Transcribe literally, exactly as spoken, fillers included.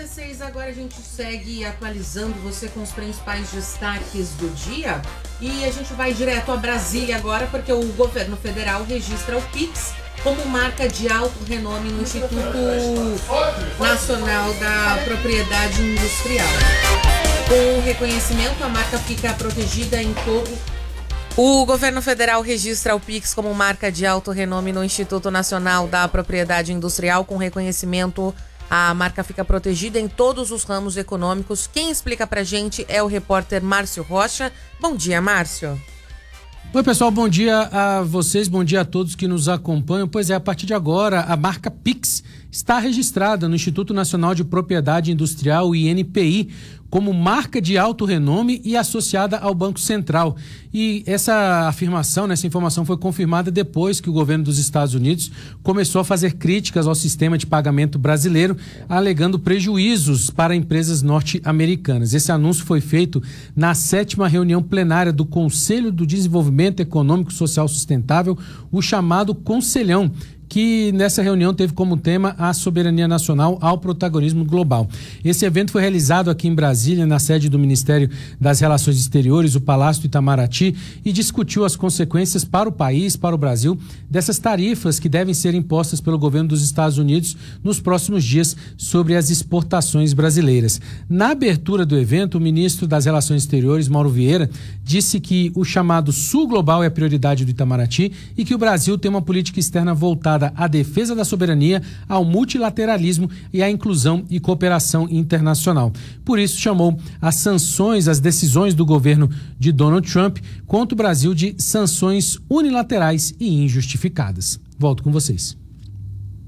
dezesseis, agora a gente segue atualizando você com os principais destaques do dia. E a gente vai direto a Brasília agora, porque o governo federal registra o Pix como marca de alto renome no Instituto Nacional da Propriedade Industrial. Com o reconhecimento, a marca fica protegida em todo... O governo federal registra o Pix como marca de alto renome no Instituto Nacional da Propriedade Industrial. Com reconhecimento, a marca fica protegida em todos os ramos econômicos. Quem explica pra gente é o repórter Márcio Rocha. Bom dia, Márcio. Oi, pessoal, bom dia a vocês, bom dia a todos que nos acompanham. Pois é, a partir de agora, a marca Pix está registrada no Instituto Nacional de Propriedade Industrial, o I N P I, como marca de alto renome e associada ao Banco Central. E essa afirmação, né, essa informação foi confirmada depois que o governo dos Estados Unidos começou a fazer críticas ao sistema de pagamento brasileiro, alegando prejuízos para empresas norte-americanas. Esse anúncio foi feito na sétima reunião plenária do Conselho do Desenvolvimento Econômico e Social Sustentável, o chamado Conselhão, que nessa reunião teve como tema a soberania nacional ao protagonismo global. Esse evento foi realizado aqui em Brasília, na sede do Ministério das Relações Exteriores, o Palácio do Itamaraty, e discutiu as consequências para o país, para o Brasil, dessas tarifas que devem ser impostas pelo governo dos Estados Unidos nos próximos dias sobre as exportações brasileiras. Na abertura do evento, o ministro das Relações Exteriores, Mauro Vieira, disse que o chamado Sul Global é a prioridade do Itamaraty e que o Brasil tem uma política externa voltada à defesa da soberania, ao multilateralismo e à inclusão e cooperação internacional. Por isso, chamou as sanções, as decisões do governo de Donald Trump contra o Brasil de sanções unilaterais e injustificadas. Volto com vocês.